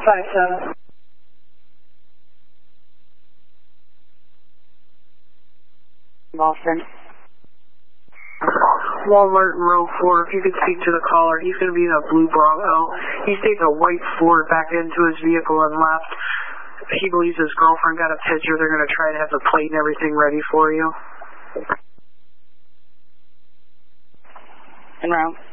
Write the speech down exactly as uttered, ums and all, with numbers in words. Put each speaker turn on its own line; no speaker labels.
five seven. Boston.
Walmart in row four, if you could speak to the caller, he's going to be in a blue Bronco. He's taking a white Ford back into his vehicle and left. He believes his girlfriend got a picture. They're going to try to have the plate and everything ready for you.
En route.